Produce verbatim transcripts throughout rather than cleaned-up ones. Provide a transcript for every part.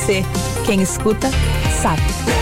C. Quem escuta, sabe.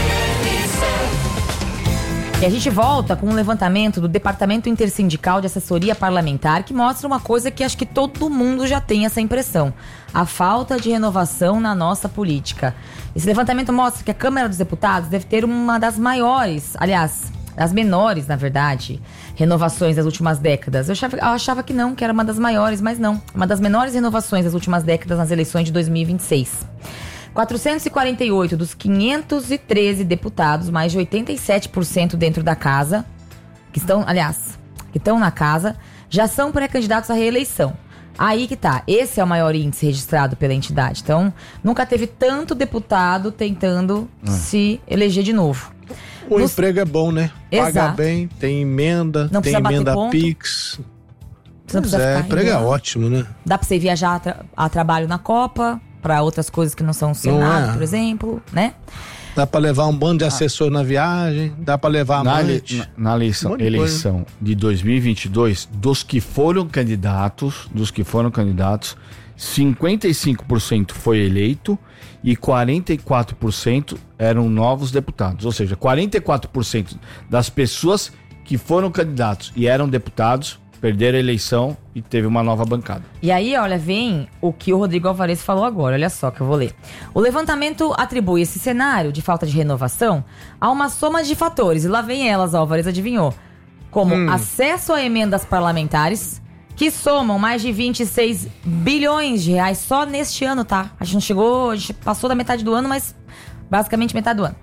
E a gente volta com um levantamento do Departamento Intersindical de Assessoria Parlamentar que mostra uma coisa que acho que todo mundo já tem essa impressão: a falta de renovação na nossa política. Esse levantamento mostra que a Câmara dos Deputados deve ter uma das maiores, aliás, das menores, na verdade, renovações das últimas décadas. Eu achava, eu achava que não, que era uma das maiores, mas não. Uma das menores renovações das últimas décadas nas eleições de dois mil e vinte e seis. quatrocentos e quarenta e oito dos quinhentos e treze deputados, mais de oitenta e sete por cento dentro da casa, que estão, aliás, que estão na casa, já são pré-candidatos à reeleição. Aí que tá, esse é o maior índice registrado pela entidade. Então, nunca teve tanto deputado tentando ah. se eleger de novo. O Nos... emprego é bom, né? Paga Exato. bem, tem emenda, não tem emenda Pix. Você não precisa é, ficar o emprego é ótimo, né? Dá pra você viajar a, tra- a trabalho na Copa, para outras coisas que não são o Senado, é. por exemplo, né? Dá para levar um bando de assessor ah. na viagem, dá para levar a na, amante. Na, na eleição, um de, eleição de dois mil e vinte e dois, dos que foram candidatos, dos que foram candidatos, cinquenta e cinco por cento foi eleito e quarenta e quatro por cento eram novos deputados. Ou seja, quarenta e quatro por cento das pessoas que foram candidatos e eram deputados perderam a eleição e teve uma nova bancada. E aí, olha, vem o que o Rodrigo Alvarez falou agora, olha só que eu vou ler. O levantamento atribui esse cenário de falta de renovação a uma soma de fatores, e lá vem elas, o Alvarez adivinhou, como hum. acesso a emendas parlamentares, que somam mais de vinte e seis bilhões de reais só neste ano, tá? A gente não chegou, a gente passou da metade do ano, mas basicamente metade do ano.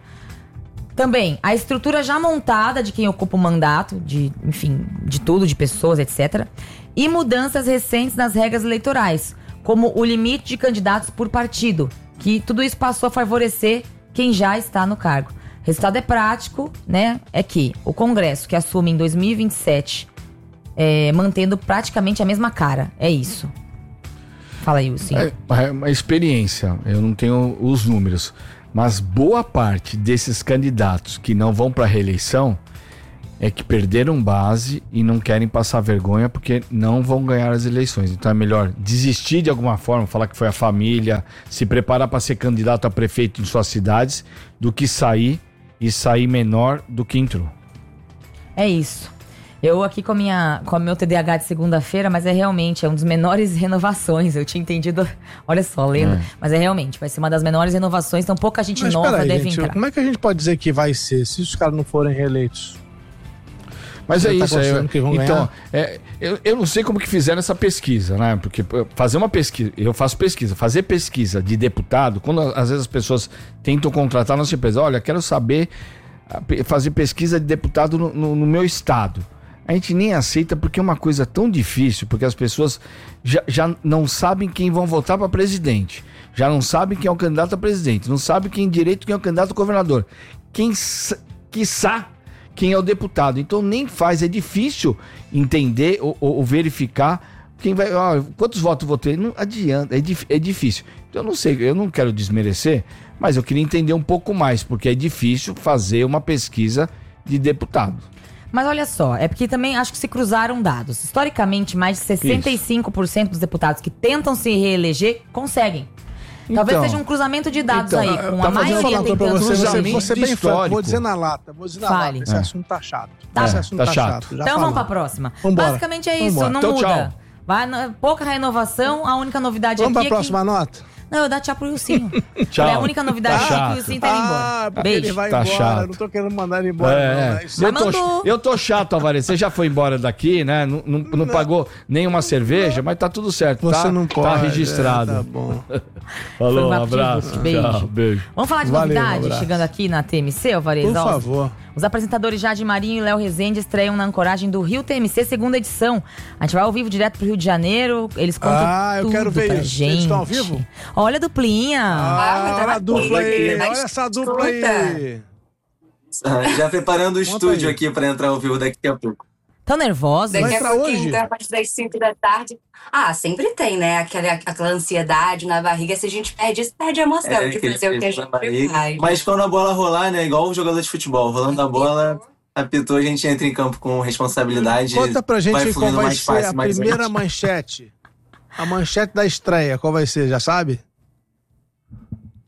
Também, a estrutura já montada de quem ocupa o mandato, de, enfim, de tudo, de pessoas, etcétera. E mudanças recentes nas regras eleitorais, como o limite de candidatos por partido, que tudo isso passou a favorecer quem já está no cargo. O resultado é prático, né? É que o Congresso, que assume em dois mil e vinte e sete, é, mantendo praticamente a mesma cara. É isso. Fala aí, Wilson. É, é uma experiência, eu não tenho os números. Mas boa parte desses candidatos que não vão para a reeleição é que perderam base e não querem passar vergonha porque não vão ganhar as eleições. Então é melhor desistir de alguma forma, falar que foi a família, se preparar para ser candidato a prefeito em suas cidades, do que sair e sair menor do que entrou. É isso. Eu aqui com a minha, com o meu T D A H de segunda-feira, mas é realmente, é um dos menores renovações. Eu tinha entendido, olha só, lendo, é. mas é realmente, vai ser uma das menores renovações, então pouca gente mas nova aí, deve gente, entrar. Como é que a gente pode dizer que vai ser, se os caras não forem reeleitos? Mas Você é tá isso, é, que vão então, é, eu, eu não sei como que fizeram essa pesquisa, né? Porque fazer uma pesquisa, eu faço pesquisa, fazer pesquisa de deputado, quando às vezes as pessoas tentam contratar nossa empresa, olha, quero saber, fazer pesquisa de deputado no, no, no meu estado. A gente nem aceita porque é uma coisa tão difícil, porque as pessoas já, já não sabem quem vão votar para presidente, já não sabem quem é o candidato a presidente, não sabem quem direito quem é o candidato a governador, quem quiçá quem é o deputado. Então nem faz, é difícil entender ou, ou, ou verificar quem vai, ó, quantos votos vou ter, não adianta, é, dif, é difícil. Então eu não sei, eu não quero desmerecer, mas eu queria entender um pouco mais, porque é difícil fazer uma pesquisa de deputado. Mas olha só, é porque também acho que se cruzaram dados. Historicamente, mais de sessenta e cinco por cento dos deputados que tentam se reeleger conseguem. Talvez então, seja um cruzamento de dados então, aí, com tá a maioria tentando... Pra você, você, cruzamento você bem histórico. franco, vou dizer na lata, vou dizer na Fale. lata, esse É. assunto tá chato. Tá. Esse assunto Tá tá chato. chato. já Então falou. vamos pra próxima. Vambora. Basicamente é isso, Vambora. não Então, muda. tchau. Vai, pouca renovação, a única novidade Vamos aqui pra é próxima que... nota? Não, eu dar tchau pro Wilson. Tchau. É a única novidade Tá aqui é que o chato. Wilson tá indo embora. Ah, porque Beijo. ele vai Tá embora, chato. eu não tô querendo mandar ele embora É, não, né? Isso eu, Mas tô, mandou. eu tô chato, Alvarez. Você já foi embora daqui, né? Não, não, não pagou nenhuma cerveja, mas tá tudo certo. Você tá, não pode. Tá registrado. É, tá bom. Falou, Foi um um abraço. apetite. Beijo. Tchau, beijo. Vamos falar de Valeu, um novidade, abraço. chegando aqui na T M C, Alvarez? Por Ó, favor. Os apresentadores Jade Marinho e Léo Rezende estreiam na ancoragem do Rio T M C, segunda edição. A gente vai ao vivo direto pro Rio de Janeiro. Eles contam Ah, eu tudo quero ver pra isso. gente. Eles estão ao vivo? Olha a duplinha. Ah, olha a dupla aí. Mas Olha essa dupla aí. Já preparando o Conta estúdio aí. aqui pra entrar ao vivo daqui a pouco. Tão nervosos? Vai Daqui a entrar pouquinho, hoje? então, a partir das cinco da tarde. Ah, sempre tem, né? Aquela, aquela ansiedade na barriga. Se a gente perde isso, perde a emoção de aquele fazer o que a peso na gente barriga. faz. Mas quando a bola rolar, né? Igual o jogador de futebol, rolando a bola, apitou, a gente entra em campo com responsabilidade. Conta pra gente vai qual fluindo vai mais ser fácil, a mais primeira antes. manchete. A manchete da estreia, qual vai ser, já sabe?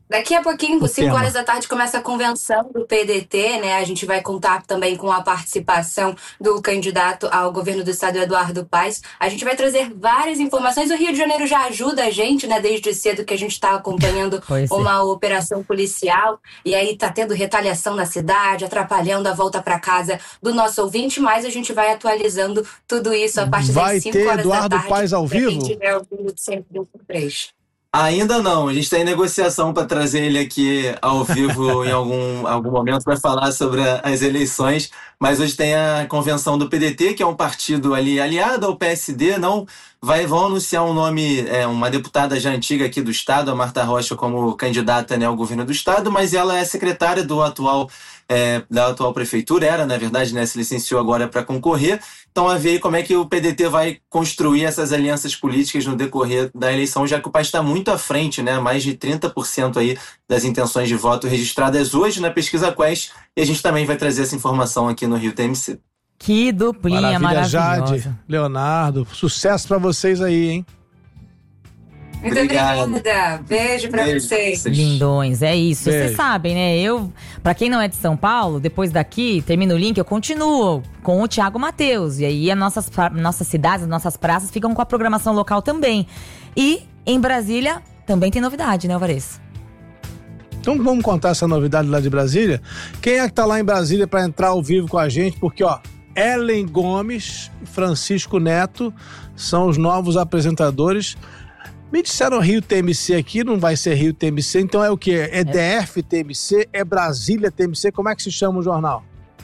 Daqui a pouquinho, O cinco tema. horas da tarde, começa a convenção do P D T, né? A gente vai contar também com a participação do candidato ao governo do estado, Eduardo Paes. A gente vai trazer várias informações. O Rio de Janeiro já ajuda a gente, né? Desde cedo que a gente está acompanhando Pois é. uma operação policial. E aí tá tendo retaliação na cidade, atrapalhando a volta para casa do nosso ouvinte. Mas a gente vai atualizando tudo isso a partir Vai das cinco ter horas Eduardo da tarde. Paes ao pra quem vivo? tiver ouvindo de sempre um por três. Ainda não, a gente está em negociação para trazer ele aqui ao vivo em algum, algum momento para falar sobre a- as eleições, mas hoje tem a convenção do P D T, que é um partido ali aliado ao P S D, não vai, vão anunciar um nome, é, uma deputada já antiga aqui do estado, a Marta Rocha, como candidata, né, ao governo do estado, mas ela é secretária do atual, é, da atual prefeitura, era, na verdade, né, se licenciou agora para concorrer. Então, a ver aí como é que o P D T vai construir essas alianças políticas no decorrer da eleição, já que o país está muito à frente, né? Mais de trinta por cento aí das intenções de voto registradas hoje na pesquisa Quest, e a gente também vai trazer essa informação aqui no Rio T M C. Que duplinha Maravilha, maravilhosa. Jade, Leonardo. Sucesso pra vocês aí, hein? Muito Obrigado. obrigada. Beijo pra Beijo. vocês. Lindões, é isso. Beijo. Vocês sabem, né? Eu, pra quem não é de São Paulo, depois daqui, termina o link, eu continuo com o Thiago Matheus. E aí, as nossas, pra- nossas cidades, as nossas praças ficam com a programação local também. E em Brasília também tem novidade, né, Alvarez? Então vamos contar essa novidade lá de Brasília. Quem é que tá lá em Brasília pra entrar ao vivo com a gente? Porque, ó, Ellen Gomes e Francisco Neto são os novos apresentadores. Me disseram Rio T M C aqui, não vai ser Rio T M C, então é o quê? É D F T M C? É Brasília T M C? Como é que se chama o jornal?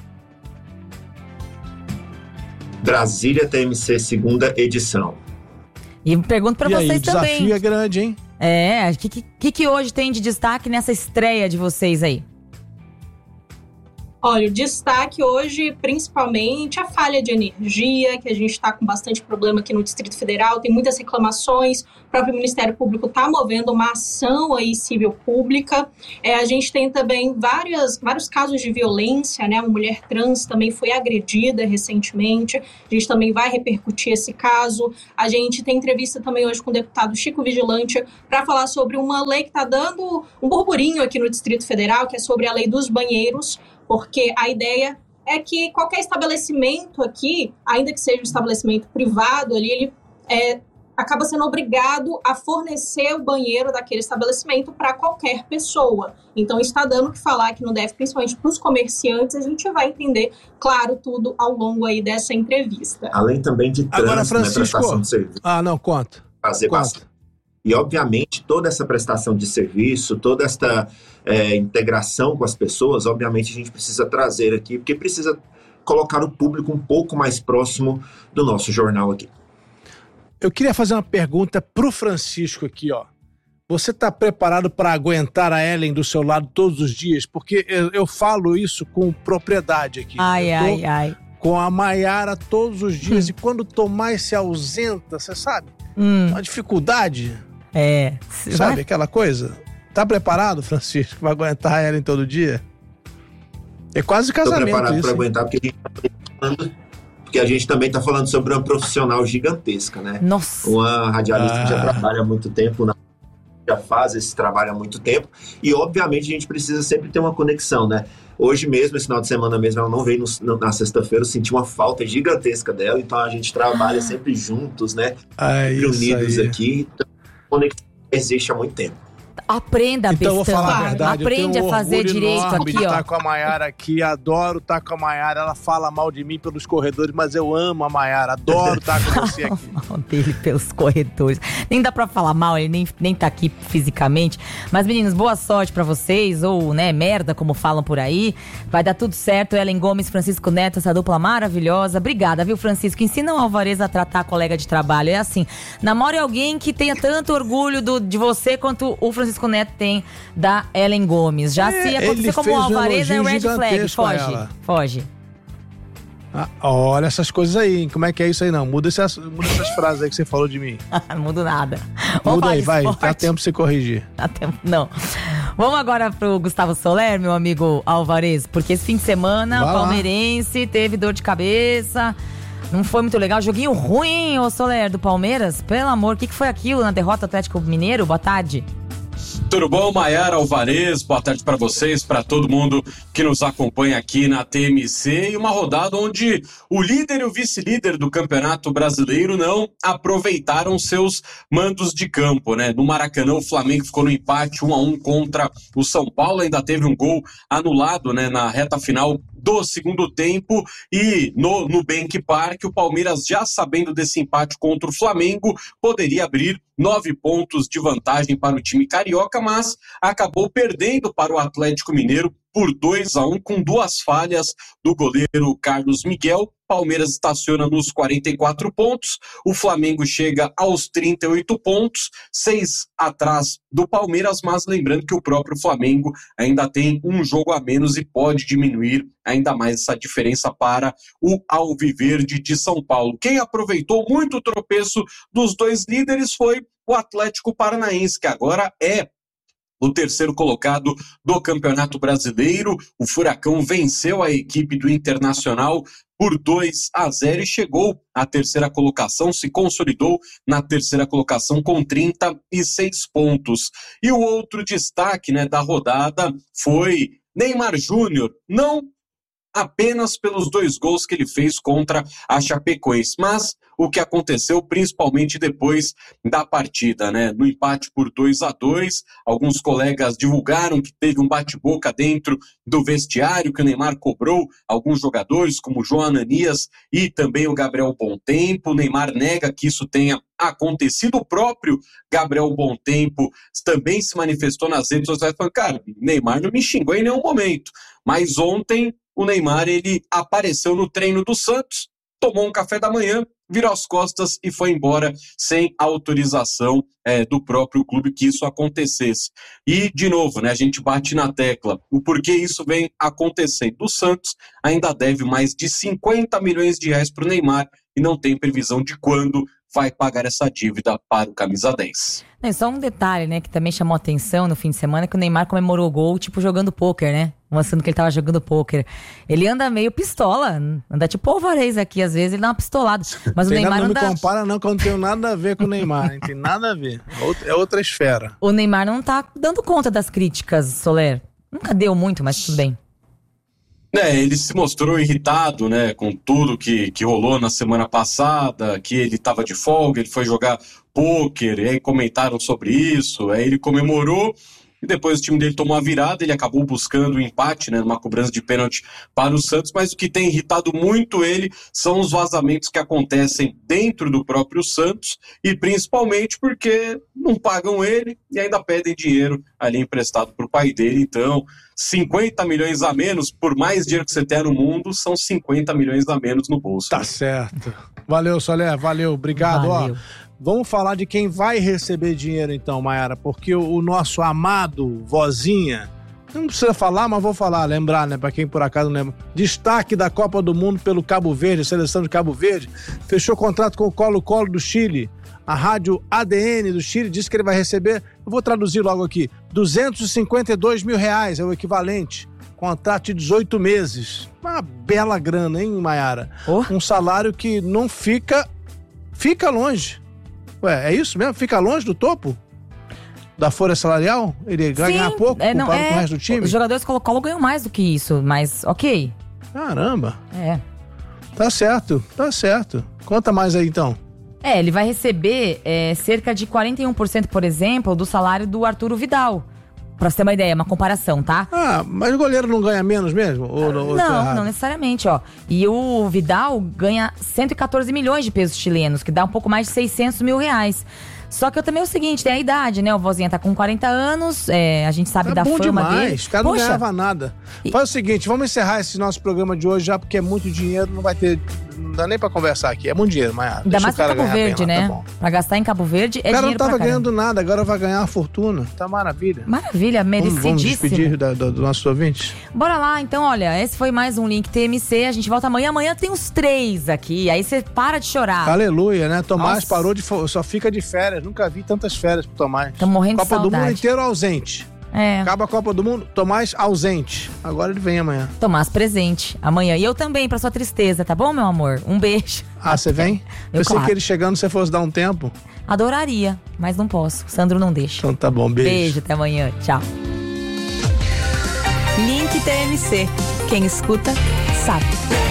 Brasília T M C, segunda edição. E pergunto pra e aí, vocês o desafio também. é grande, hein? É, o que, que, que hoje tem de destaque nessa estreia de vocês aí? Olha, o destaque hoje, principalmente, a falha de energia, que a gente está com bastante problema aqui no Distrito Federal, tem muitas reclamações, o próprio Ministério Público está movendo uma ação aí civil pública. É, a gente tem também várias, vários casos de violência, né? Uma mulher trans também foi agredida recentemente, a gente também vai repercutir esse caso. A gente tem entrevista também hoje com o deputado Chico Vigilante para falar sobre uma lei que está dando um burburinho aqui no Distrito Federal, que é sobre a lei dos banheiros, porque a ideia é que qualquer estabelecimento aqui, ainda que seja um estabelecimento privado, ali, ele é, acaba sendo obrigado a fornecer o banheiro daquele estabelecimento para qualquer pessoa. Então, está dando o que falar que não deve, principalmente para os comerciantes, a gente vai entender, claro, tudo ao longo aí dessa entrevista. Além também de Agora, trânsito, né, Francisco. prestação de serviço, Ah, não, conta. fazer Conta. bastante. E, obviamente, toda essa prestação de serviço, toda esta é, integração com as pessoas, obviamente, a gente precisa trazer aqui, porque precisa colocar o público um pouco mais próximo do nosso jornal aqui. Eu queria fazer uma pergunta pro Francisco aqui, ó. Você tá preparado para aguentar a Ellen do seu lado todos os dias? Porque eu, eu falo isso com propriedade aqui. Ai, Eu tô ai, ai. com a Maiara todos os dias e quando o Tomás se ausenta, você sabe? Hum, Uma dificuldade, é. sabe aquela coisa? Tá preparado, Francisco, pra aguentar a Ellen todo dia? É quase Estou casamento preparado isso. para hein? aguentar, porque a gente tá falando, porque a gente também está falando sobre uma profissional gigantesca, né? Nossa. Uma radialista que já Ah. trabalha há muito tempo, na- já faz esse trabalho há muito tempo, e obviamente a gente precisa sempre ter uma conexão, né? Hoje mesmo, esse final de semana mesmo, ela não veio no- na sexta-feira, eu senti uma falta gigantesca dela, então a gente trabalha sempre juntos, né? É Sempre isso unidos aí. aqui, então a conexão existe há muito tempo. Aprenda, Então, eu vou bestão. falar a verdade. Aprende eu tenho a fazer orgulho direito enorme aqui, de ó. estar com a Maiara aqui. Adoro estar com a Maiara. Ela fala mal de mim pelos corredores, mas eu amo a Maiara. Adoro estar com você aqui. Mal dele pelos corredores. Nem dá pra falar mal, ele nem, nem tá aqui fisicamente. Mas, meninos, boa sorte pra vocês, ou, né, merda, como falam por aí. Vai dar tudo certo. Ellen Gomes, Francisco Neto, essa dupla maravilhosa. Obrigada, viu, Francisco? Ensina o Alvarez a tratar a colega de trabalho. É assim, namore alguém que tenha tanto orgulho do, de você quanto o Francisco Neto tem da Ellen Gomes. Já É, se ele acontecer como fez o um Alvarez, é elogio red flag. gigantesco a Foge, ela. foge. Ah, olha essas coisas aí, hein? Como é que é isso aí, não? Muda essas, muda essas frases aí que você falou de mim. Não mudo nada. Vamos Muda falar aí, de vai. esporte? Dá tempo pra você corrigir. Dá tempo, não. Vamos agora pro Gustavo Soler, meu amigo Alvarez, porque esse fim de semana Vai o lá. palmeirense teve dor de cabeça, não foi muito legal. Joguinho ruim, ô Soler, do Palmeiras. Pelo amor, o que, que foi aquilo na derrota do Atlético Mineiro? Boa tarde. Tudo bom, Maiara Alvarez? Boa tarde para vocês, para todo mundo que nos acompanha aqui na T M C. E uma rodada onde o líder e o vice-líder do Campeonato Brasileiro não aproveitaram seus mandos de campo, né? No Maracanã, o Flamengo ficou no empate um a um contra o São Paulo. Ainda teve um gol anulado, né, na reta final do segundo tempo. E no Nubank Park, o Palmeiras, já sabendo desse empate contra o Flamengo, poderia abrir nove pontos de vantagem para o time carioca, mas acabou perdendo para o Atlético Mineiro por dois a um, com duas falhas do goleiro Carlos Miguel. Palmeiras estaciona nos quarenta e quatro pontos, o Flamengo chega aos trinta e oito pontos, seis atrás do Palmeiras, mas lembrando que o próprio Flamengo ainda tem um jogo a menos e pode diminuir ainda mais essa diferença para o Alviverde de São Paulo. Quem aproveitou muito o tropeço dos dois líderes foi o Atlético Paranaense, que agora é o terceiro colocado do Campeonato Brasileiro. O Furacão venceu a equipe do Internacional por dois a zero e chegou à terceira colocação, se consolidou na terceira colocação com trinta e seis pontos. E o outro destaque, né, da rodada foi Neymar Júnior, não apenas pelos dois gols que ele fez contra a Chapecoense, mas o que aconteceu principalmente depois da partida, né? No empate por dois a dois, alguns colegas divulgaram que teve um bate-boca dentro do vestiário, que o Neymar cobrou alguns jogadores, como o João Ananias e também o Gabriel Bontempo. O Neymar nega que isso tenha acontecido. O próprio Gabriel Bontempo também se manifestou nas redes sociais, falando, cara, Neymar não me xingou em nenhum momento, mas ontem o Neymar, ele apareceu no treino do Santos, tomou um café da manhã, virou as costas e foi embora sem autorização é, do próprio clube que isso acontecesse. E, de novo, né, a gente bate na tecla. O porquê isso vem acontecendo. O Santos ainda deve mais de cinquenta milhões de reais para o Neymar e não tem previsão de quando vai pagar essa dívida para o camisa dez. Não, só um detalhe, né, que também chamou atenção no fim de semana, que o Neymar comemorou o gol, tipo, jogando pôquer, né? Mostrando que ele tava jogando pôquer. Ele anda meio pistola, anda tipo o Alvarez aqui, às vezes ele dá uma pistolada. Mas tem o Neymar nada, anda... Não me compara não, que eu não tenho nada a ver com o Neymar, não tem nada a ver. É outra esfera. O Neymar não tá dando conta das críticas, Soler. Nunca deu muito, mas tudo bem. É, ele se mostrou irritado, né, com tudo que, que rolou na semana passada, que ele estava de folga, ele foi jogar pôquer, e aí comentaram sobre isso, aí ele comemorou, e depois o time dele tomou a virada, ele acabou buscando o empate, né, numa cobrança de pênalti para o Santos, mas o que tem irritado muito ele são os vazamentos que acontecem dentro do próprio Santos, e principalmente porque não pagam ele e ainda pedem dinheiro ali emprestado para o pai dele. Então cinquenta milhões a menos, por mais dinheiro que você tenha no mundo, são cinquenta milhões a menos no bolso. Tá, né? Certo. Valeu, Soler, valeu, obrigado. Valeu. Ó, vamos falar de quem vai receber dinheiro então, Maiara, porque o, o nosso amado Vozinha, não precisa falar, mas vou falar, lembrar, né, pra quem por acaso não lembra. Destaque da Copa do Mundo pelo Cabo Verde, a seleção de Cabo Verde, fechou contrato com o Colo-Colo do Chile. A rádio A D N do Chile disse que ele vai receber, eu vou traduzir logo aqui, duzentos e cinquenta e dois mil reais, é o equivalente. Contrato de dezoito meses. Uma bela grana, hein, Maiara? Oh. Um salário que não fica... Fica longe. Ué, é isso mesmo? Fica longe do topo? Da folha salarial? Ele vai Sim, ganhar pouco é, não, comparado é, com o resto do time? Os jogadores Colo-Colo ganham mais do que isso, mas ok. Caramba. É. Tá certo, tá certo. Conta mais aí, então. É, ele vai receber é, cerca de quarenta e um por cento, por exemplo, do salário do Arturo Vidal. Pra você ter uma ideia, uma comparação, tá? Ah, mas o goleiro não ganha menos mesmo? Ou, ou não, não necessariamente, ó. E o Vidal ganha cento e quatorze milhões de pesos chilenos, que dá um pouco mais de seiscentos mil reais. Só que eu também é o seguinte, tem a idade, né? O Vozinha tá com quarenta anos, é, a gente sabe é da bom fama demais. dele. O cara não Poxa. ganhava nada. E... Faz o seguinte, vamos encerrar esse nosso programa de hoje já, porque é muito dinheiro, não vai ter... Não dá nem pra conversar aqui, é muito dinheiro, Maiara. Ainda mais pra Cabo Verde, bem, né? Tá bom. Pra gastar em Cabo Verde é dinheiro. O cara não tava pra ganhando nada, agora vai ganhar uma fortuna. Tá maravilha. Maravilha, merecidíssimo. Vamos, vamos despedir da, do, do nosso ouvinte? Bora lá, então, olha, esse foi mais um Link T M C, a gente volta amanhã. Amanhã tem os três aqui, aí você para de chorar. Aleluia, né? Tomás Nossa. parou de... Só fica de férias, nunca vi tantas férias pro Tomás. Tô morrendo Copa de saudade. do Mundo inteiro ausente. É. Acaba a Copa do Mundo, Tomás ausente. Agora ele vem amanhã. Tomás presente amanhã. E eu também, pra sua tristeza, tá bom, meu amor? Um beijo. Ah, você vem? Eu, Pensei claro. que ele chegando, você fosse dar um tempo. Adoraria, mas não posso. Sandro não deixa. Então tá bom, beijo. Beijo, até amanhã. Tchau. Link T M C. Quem escuta, sabe.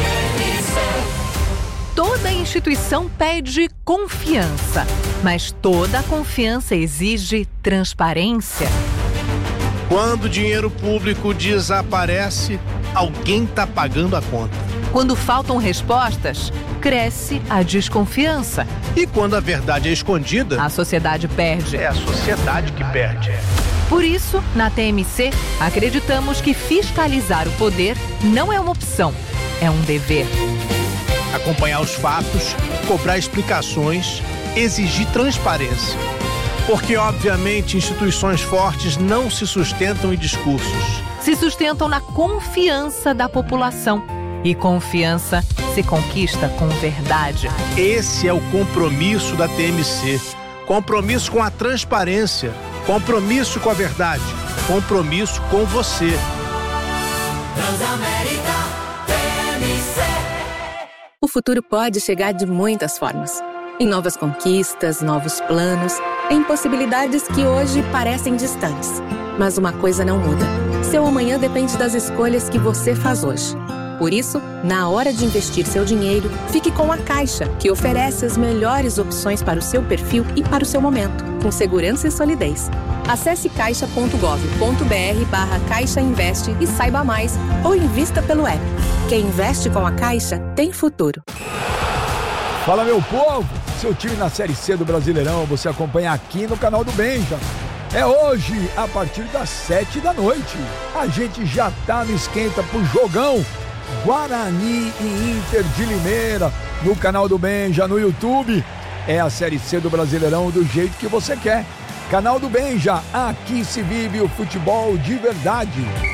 Toda instituição pede confiança, mas toda confiança exige transparência. Quando o dinheiro público desaparece, alguém tá pagando a conta. Quando faltam respostas, cresce a desconfiança. E quando a verdade é escondida, A sociedade perde. é a sociedade que perde. Por isso, na T M C, acreditamos que fiscalizar o poder não é uma opção, é um dever. Acompanhar os fatos, cobrar explicações, exigir transparência. Porque, obviamente, instituições fortes não se sustentam em discursos. Se sustentam na confiança da população. E confiança se conquista com verdade. Esse é o compromisso da T M C. Compromisso com a transparência. Compromisso com a verdade. Compromisso com você. Transamérica T M C. O futuro pode chegar de muitas formas. Em novas conquistas, novos planos, em possibilidades que hoje parecem distantes. Mas uma coisa não muda. Seu amanhã depende das escolhas que você faz hoje. Por isso, na hora de investir seu dinheiro, fique com a Caixa, que oferece as melhores opções para o seu perfil e para o seu momento, com segurança e solidez. Acesse caixa ponto gov ponto br barra Caixa Investe e saiba mais, ou invista pelo app. Quem investe com a Caixa tem futuro. Fala, meu povo! Seu time na Série C do Brasileirão você acompanha aqui no canal do Benja. É hoje, a partir das sete da noite. A gente já tá no esquenta pro jogão Guarani e Inter de Limeira, no canal do Benja, no YouTube. É a Série C do Brasileirão do jeito que você quer. Canal do Benja, aqui se vive o futebol de verdade.